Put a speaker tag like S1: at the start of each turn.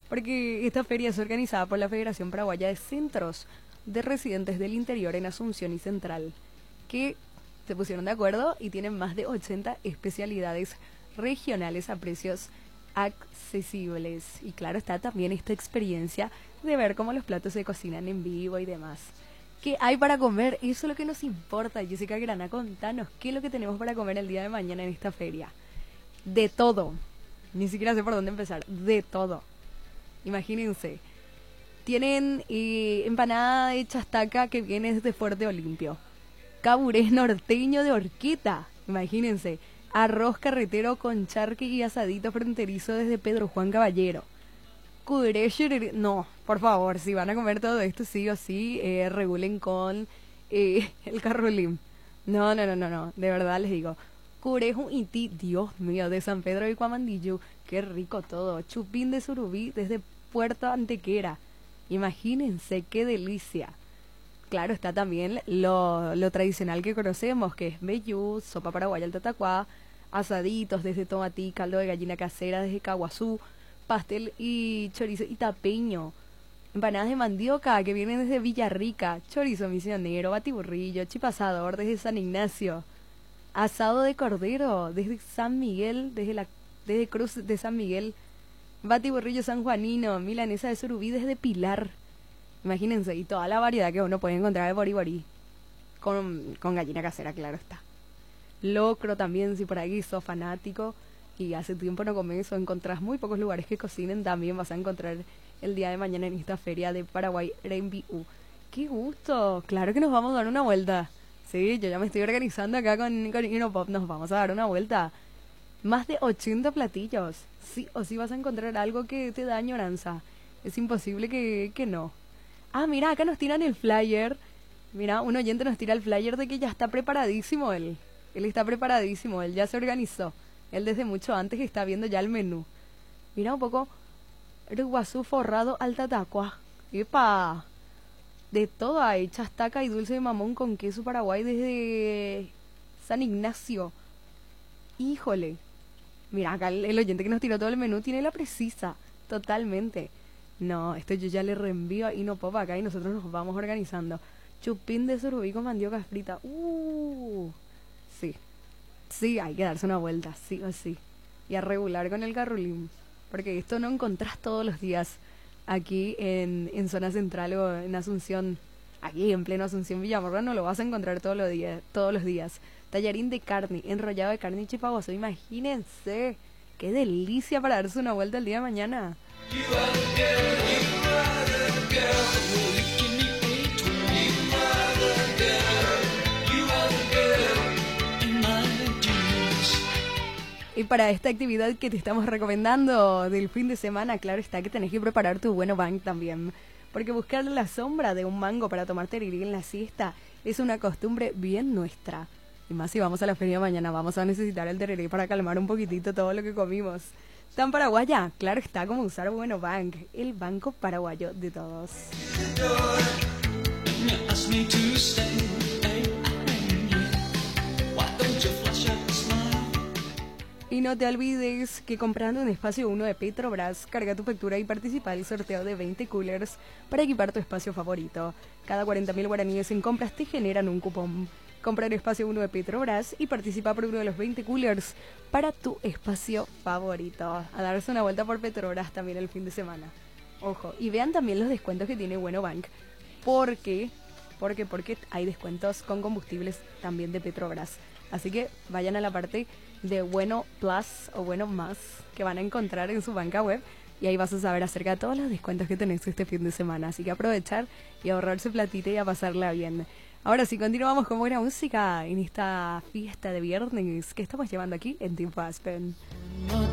S1: porque esta feria es organizada por la Federación Paraguaya de Centros de Residentes del Interior en Asunción y Central, que se pusieron de acuerdo y tienen más de 80 especialidades regionales a precios accesibles. Y claro, está también esta experiencia de ver cómo los platos se cocinan en vivo y demás. ¿Qué hay para comer? Eso es lo que nos importa. Jessica Grana, contanos qué es lo que tenemos para comer el día de mañana en esta feria. De todo. Ni siquiera sé por dónde empezar. De todo. Imagínense. Tienen empanada de chastaca que viene desde Fuerte Olimpio. Caburés norteño de horquita. Imagínense. Arroz carretero con charqui y asadito fronterizo desde Pedro Juan Caballero. No, por favor, si van a comer todo esto sí o sí, regulen con el carrulín. No, de verdad les digo. Curejo Iti, Dios mío, de San Pedro y Cuamandillo, qué rico todo. Chupín de surubí desde Puerto Antequera. Imagínense qué delicia. Claro, está también lo tradicional que conocemos, que es meyú, sopa paraguaya al tatacuá, asaditos desde tomatí, caldo de gallina casera desde Caguazú, pastel y chorizo itapeño, empanadas de mandioca que vienen desde Villarrica, chorizo misionero, batiburrillo, chipasador desde San Ignacio, asado de cordero desde San Miguel, desde Cruz de San Miguel, batiburrillo sanjuanino, milanesa de surubí desde Pilar. Imagínense, y toda la variedad que uno puede encontrar de boriborí, con gallina casera, claro está. Locro también, si por ahí sos fanático y hace tiempo no comes o encontrás muy pocos lugares que cocinen, también vas a encontrar el día de mañana en esta feria de Paraguay Renbiu. ¡Qué gusto! Claro que nos vamos a dar una vuelta. Sí, yo ya me estoy organizando acá con Inopop, nos vamos a dar una vuelta. Más de 80 platillos. Sí o sí vas a encontrar algo que te da añoranza. Es imposible que no. Ah, mira, acá nos tiran el flyer. Mira, un oyente nos tira el flyer de que ya está preparadísimo él. Él está preparadísimo, él ya se organizó. Él desde mucho antes está viendo ya el menú. Mira un poco. Ruguazú forrado al tatacua. ¡Epa! De todo hay. Chastaca y dulce de mamón con queso paraguay desde San Ignacio. Híjole. Mira, acá el oyente que nos tiró todo el menú tiene la precisa. Totalmente. No, esto yo ya le reenvío a Inopop acá y nosotros nos vamos organizando. Chupín de surubí con mandioca frita. Sí. Sí, hay que darse una vuelta, sí o sí. Y a regular con el carrulín. Porque esto no encontrás todos los días aquí en zona central o en Asunción. Aquí en pleno Asunción Villamorra no lo vas a encontrar todos los días. Tallarín de carne, enrollado de carne y chipagoso. Imagínense, qué delicia para darse una vuelta el día de mañana. Y para esta actividad que te estamos recomendando del fin de semana, claro está que tenés que preparar tu bueno bank también. Porque buscar la sombra de un mango para tomar tereré en la siesta es una costumbre bien nuestra. Y más si vamos a la feria mañana, vamos a necesitar el tereré para calmar un poquitito todo lo que comimos. ¿Tan paraguaya? Claro está, como usar Bueno Bank, el banco paraguayo de todos. Y no te olvides que comprando en Espacio 1 de Petrobras, carga tu factura y participa del sorteo de 20 coolers para equipar tu espacio favorito. Cada 40.000 guaraníes en compras te generan un cupón. Compra en Espacio 1 de Petrobras y participa por uno de los 20 coolers para tu espacio favorito. A darse una vuelta por Petrobras también el fin de semana. Ojo, y vean también los descuentos que tiene Bueno Bank. Porque hay descuentos con combustibles también de Petrobras. Así que vayan a la parte de Bueno Plus o Bueno Más que van a encontrar en su banca web y ahí vas a saber acerca de todos los descuentos que tenés este fin de semana. Así que aprovechar y ahorrarse platita y a pasarla bien. Ahora sí, continuamos con buena música en esta fiesta de viernes que estamos llevando aquí en Tiempo Aspen.